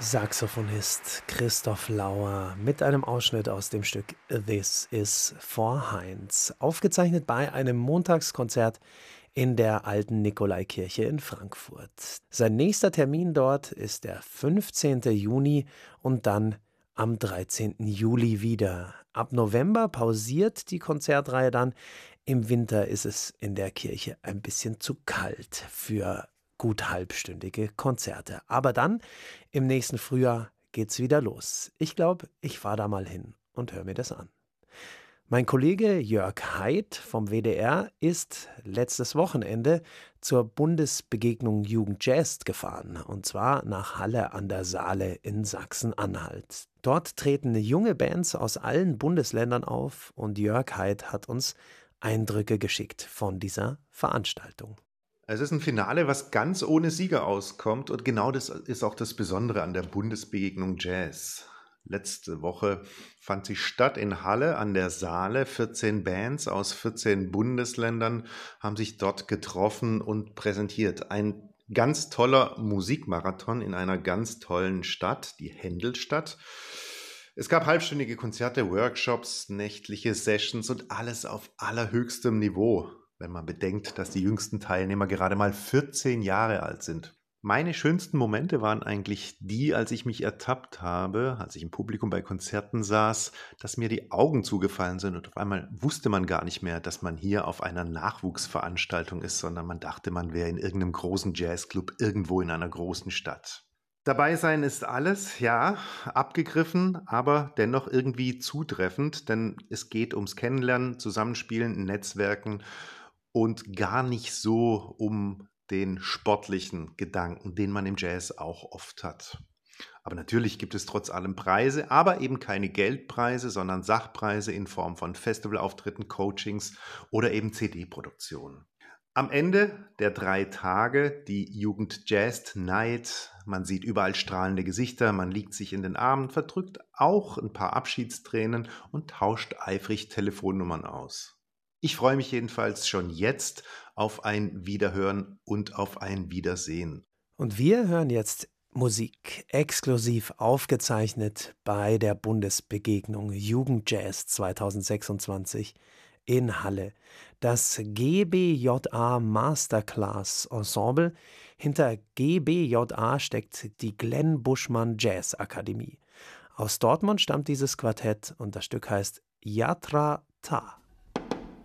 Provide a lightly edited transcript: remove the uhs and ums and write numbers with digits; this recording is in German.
Saxophonist Christoph Lauer mit einem Ausschnitt aus dem Stück This is for Heinz, aufgezeichnet bei einem Montagskonzert in der Alten Nikolaikirche in Frankfurt. Sein nächster Termin dort ist der 15. Juni und dann am 13. Juli wieder. Ab November pausiert die Konzertreihe dann. Im Winter ist es in der Kirche ein bisschen zu kalt für gut halbstündige Konzerte. Aber dann, im nächsten Frühjahr, geht's wieder los. Ich glaube, ich fahre da mal hin und höre mir das an. Mein Kollege Jörg Haidt vom WDR ist letztes Wochenende zur Bundesbegegnung Jugend Jazz gefahren, und zwar nach Halle an der Saale in Sachsen-Anhalt. Dort treten junge Bands aus allen Bundesländern auf und Jörg Haidt hat uns Eindrücke geschickt von dieser Veranstaltung. Es ist ein Finale, was ganz ohne Sieger auskommt, und genau das ist auch das Besondere an der Bundesbegegnung Jazz. Letzte Woche fand sie statt in Halle an der Saale. 14 Bands aus 14 Bundesländern haben sich dort getroffen und präsentiert. Ein ganz toller Musikmarathon in einer ganz tollen Stadt, die Händelstadt. Es gab halbstündige Konzerte, Workshops, nächtliche Sessions und alles auf allerhöchstem Niveau, wenn man bedenkt, dass die jüngsten Teilnehmer gerade mal 14 Jahre alt sind. Meine schönsten Momente waren eigentlich die, als ich mich ertappt habe, als ich im Publikum bei Konzerten saß, dass mir die Augen zugefallen sind und auf einmal wusste man gar nicht mehr, dass man hier auf einer Nachwuchsveranstaltung ist, sondern man dachte, man wäre in irgendeinem großen Jazzclub irgendwo in einer großen Stadt. Dabei sein ist alles, ja, abgegriffen, aber dennoch irgendwie zutreffend, denn es geht ums Kennenlernen, Zusammenspielen, Netzwerken und gar nicht so um den sportlichen Gedanken, den man im Jazz auch oft hat. Aber natürlich gibt es trotz allem Preise, aber eben keine Geldpreise, sondern Sachpreise in Form von Festivalauftritten, Coachings oder eben CD-Produktionen. Am Ende der 3 Tage die Jugend Jazz Night. Man sieht überall strahlende Gesichter, man liegt sich in den Armen, verdrückt auch ein paar Abschiedstränen und tauscht eifrig Telefonnummern aus. Ich freue mich jedenfalls schon jetzt auf ein Wiederhören und auf ein Wiedersehen. Und wir hören jetzt Musik, exklusiv aufgezeichnet bei der Bundesbegegnung Jugend Jazz 2026 in Halle. Das GBJA Masterclass Ensemble. Hinter GBJA steckt die Glenn Buschmann Jazz Akademie. Aus Dortmund stammt dieses Quartett und das Stück heißt Yatra Ta.